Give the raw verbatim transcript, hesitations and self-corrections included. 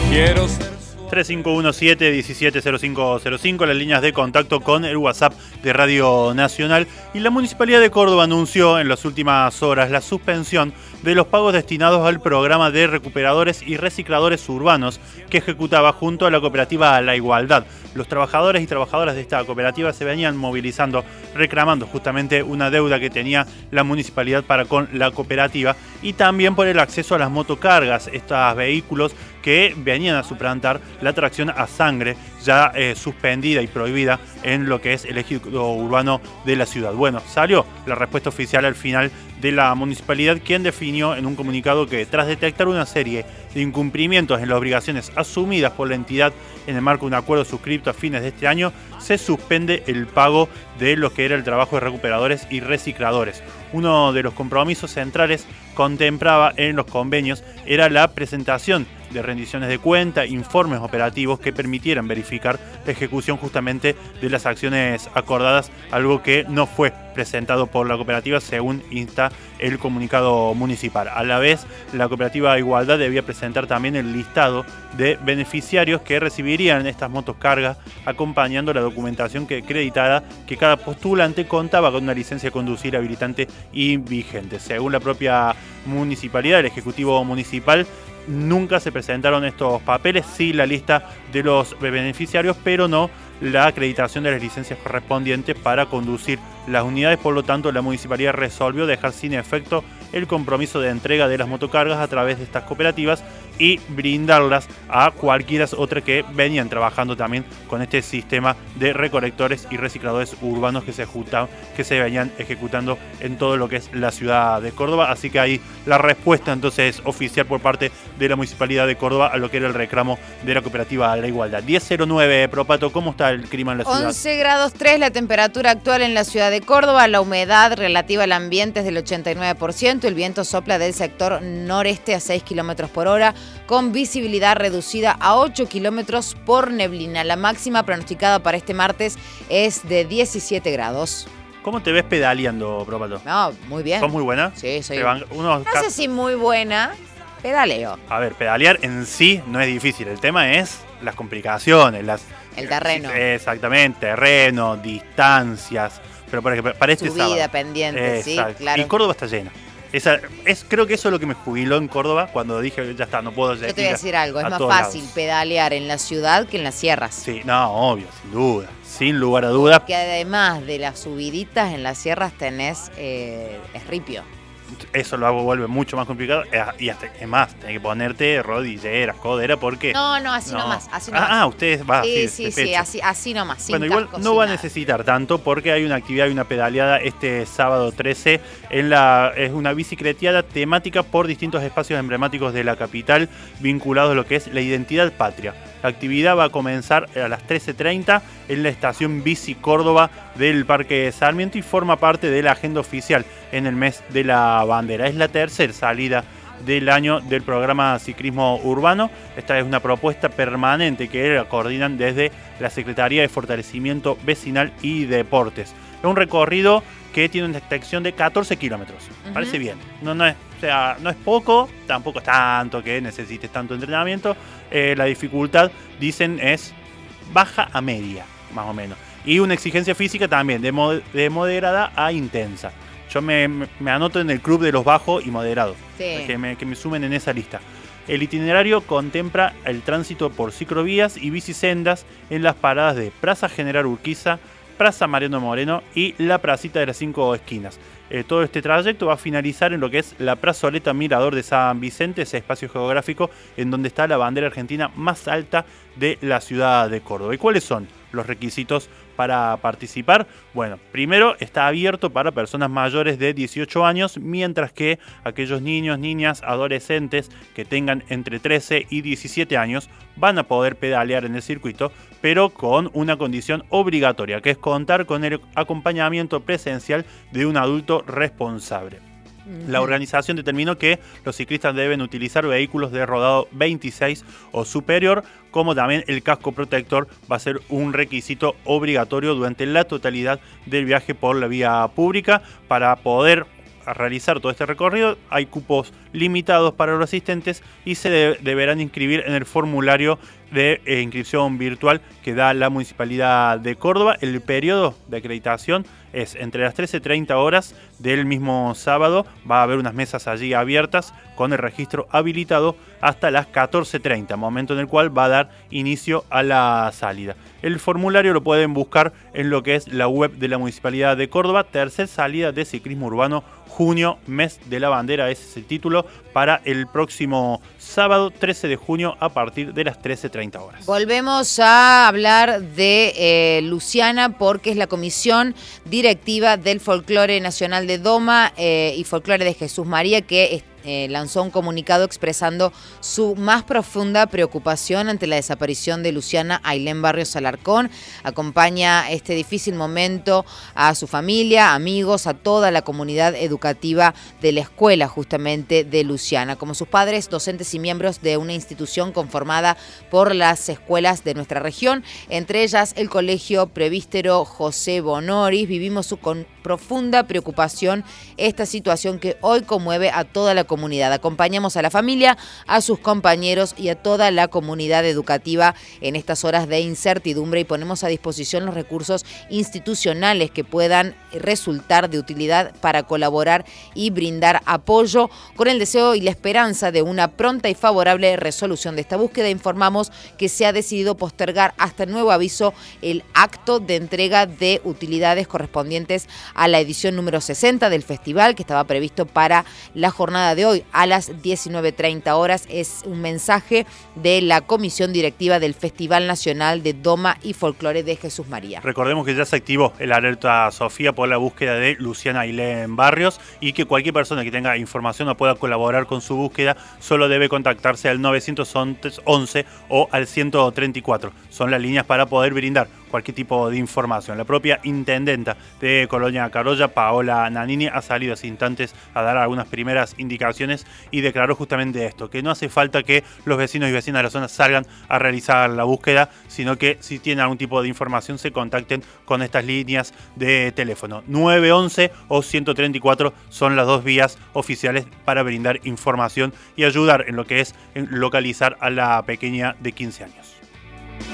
Quiero ser tres cinco uno siete, uno siete cero cinco cero cinco, las líneas de contacto con el WhatsApp de Radio Nacional. Y la Municipalidad de Córdoba anunció en las últimas horas la suspensión de los pagos destinados al programa de recuperadores y recicladores urbanos que ejecutaba junto a la cooperativa La Igualdad. Los trabajadores y trabajadoras de esta cooperativa se venían movilizando, reclamando justamente una deuda que tenía la municipalidad para con la cooperativa y también por el acceso a las motocargas, estos vehículos que venían a suplantar la tracción a sangre ya eh, suspendida y prohibida en lo que es el ejido urbano de la ciudad. Bueno, salió la respuesta oficial al final de la municipalidad, quien definió en un comunicado que tras detectar una serie de incumplimientos en las obligaciones asumidas por la entidad en el marco de un acuerdo suscrito a fines de este año, se suspende el pago de lo que era el trabajo de recuperadores y recicladores. Uno de los compromisos centrales contemplaba en los convenios era la presentación de rendiciones de cuenta, informes operativos que permitieran verificar la ejecución justamente de las acciones acordadas, algo que no fue presentado por la cooperativa según insta el comunicado municipal. A la vez, la cooperativa Igualdad debía presentar también el listado de beneficiarios que recibirían estas motocargas, acompañando la documentación que acreditara que cada postulante contaba con una licencia de conducir habilitante y vigente. Según la propia municipalidad, el Ejecutivo Municipal, nunca se presentaron estos papeles, sí la lista de los beneficiarios, pero no la acreditación de las licencias correspondientes para conducir las unidades. Por lo tanto, la municipalidad resolvió dejar sin efecto el compromiso de entrega de las motocargas a través de estas cooperativas y brindarlas a cualquiera otra que venían trabajando también con este sistema de recolectores y recicladores urbanos que se, ejecutan, que se venían ejecutando en todo lo que es la ciudad de Córdoba. Así que ahí la respuesta entonces oficial por parte de la Municipalidad de Córdoba a lo que era el reclamo de la cooperativa La Igualdad. diez cero nueve, Propato, ¿cómo está el clima en la ciudad? once grados tres la temperatura actual en la ciudad de Córdoba, la humedad relativa al ambiente es del ochenta y nueve por ciento, el viento sopla del sector noreste a seis kilómetros por hora, con visibilidad reducida a ocho kilómetros por neblina. La máxima pronosticada para este martes es de diecisiete grados. ¿Cómo te ves pedaleando, Propato? No, muy bien. ¿Sos muy buena? Sí, soy. Van unos... No sé si muy buena, pedaleo. A ver, pedalear en sí no es difícil, el tema es las complicaciones, las... El terreno. Exactamente, terreno, distancias, pero por ejemplo, para este Subida, sábado. pendiente, Exacto. Sí, claro. Y Córdoba está llena. Esa, es, creo que eso es lo que me jubiló en Córdoba cuando dije, ya está, no puedo llegar. Yo te voy a decir algo, es a más todos fácil lados. pedalear en la ciudad que en las sierras. Sí, no, obvio, sin duda, sin lugar a dudas. Que además de las subiditas en las sierras tenés eh, esripio. Eso lo hago, vuelve mucho más complicado. Y hasta, es más, tenés que ponerte rodilleras, codera, porque... No, no, así no. nomás, así nomás. Ah, ustedes va Sí, así, sí, sí, así, así nomás, sin Bueno, igual casco, no sin va a nada. necesitar tanto porque hay una actividad y una pedaleada este sábado trece. En la, es una bicicleteada temática por distintos espacios emblemáticos de la capital vinculados a lo que es la identidad patria. La actividad va a comenzar a las trece treinta en la estación Bici Córdoba del Parque Sarmiento y forma parte de la agenda oficial en el mes de la bandera. Es la tercera salida del año del programa Ciclismo Urbano. Esta es una propuesta permanente que la coordinan desde la Secretaría de Fortalecimiento Vecinal y Deportes. Es un recorrido que tiene una extensión de catorce kilómetros. Uh-huh. Parece bien. No, no, es, o sea, no es poco, tampoco es tanto que necesites tanto entrenamiento. Eh, la dificultad, dicen, es baja a media, más o menos. Y una exigencia física también, de, mod de moderada a intensa. Yo me, me, me anoto en el club de los bajos y moderados, sí. que, me, que me sumen en esa lista. El itinerario contempla el tránsito por ciclovías y bicisendas en las paradas de Plaza General Urquiza, Plaza Mariano Moreno y la Placita de las Cinco Esquinas. Eh, todo este trayecto va a finalizar en lo que es la Plazoleta Mirador de San Vicente, ese espacio geográfico en donde está la bandera argentina más alta de la ciudad de Córdoba. ¿Y cuáles son los requisitos para participar? Bueno, primero está abierto para personas mayores de dieciocho años, mientras que aquellos niños, niñas, adolescentes que tengan entre trece y diecisiete años van a poder pedalear en el circuito, pero con una condición obligatoria, que es contar con el acompañamiento presencial de un adulto responsable. La organización determinó que los ciclistas deben utilizar vehículos de rodado veintiséis o superior, como también el casco protector va a ser un requisito obligatorio durante la totalidad del viaje por la vía pública. Para poder realizar todo este recorrido hay cupos limitados para los asistentes y se de, deberán inscribir en el formulario de eh, inscripción virtual que da la Municipalidad de Córdoba. El periodo de acreditación es entre las trece treinta horas del mismo sábado. Va a haber unas mesas allí abiertas con el registro habilitado hasta las catorce treinta, momento en el cual va a dar inicio a la salida. El formulario lo pueden buscar en lo que es la web de la Municipalidad de Córdoba. Tercer salida de ciclismo urbano, junio, mes de la bandera. Ese es el título para el próximo sábado trece de junio a partir de las trece treinta horas. Volvemos a hablar de eh, Luciana, porque es la comisión directiva del Folclore Nacional de Doma eh, y Folclore de Jesús María, que Eh, lanzó un comunicado expresando su más profunda preocupación ante la desaparición de Luciana Ailén Barrios Alarcón. Acompaña este difícil momento a su familia, amigos, a toda la comunidad educativa de la escuela justamente de Luciana, como sus padres, docentes y miembros de una institución conformada por las escuelas de nuestra región, entre ellas el Colegio Prevístero José Bonoris. Vivimos su con profunda preocupación esta situación que hoy conmueve a toda la comunidad. Acompañamos a la familia, a sus compañeros y a toda la comunidad educativa en estas horas de incertidumbre y ponemos a disposición los recursos institucionales que puedan resultar de utilidad para colaborar y brindar apoyo, con el deseo y la esperanza de una pronta y favorable resolución de esta búsqueda. Informamos que se ha decidido postergar hasta nuevo aviso el acto de entrega de utilidades correspondientes a la edición número sesenta del festival, que estaba previsto para la jornada de hoy a las diecinueve treinta horas. Es un mensaje de la Comisión Directiva del Festival Nacional de Doma y Folclore de Jesús María. Recordemos que ya se activó el alerta Sofía por la búsqueda de Luciana Ailén Barrios y que cualquier persona que tenga información o pueda colaborar con su búsqueda solo debe contactarse al novecientos once o al ciento treinta y cuatro. Son las líneas para poder brindar cualquier tipo de información. La propia intendenta de Colonia Carolla, Paola Nanini, ha salido hace instantes a dar algunas primeras indicaciones y declaró justamente esto, que no hace falta que los vecinos y vecinas de la zona salgan a realizar la búsqueda, sino que si tienen algún tipo de información se contacten con estas líneas de teléfono. nueve once o ciento treinta y cuatro son las dos vías oficiales para brindar información y ayudar en lo que es localizar a la pequeña de quince años.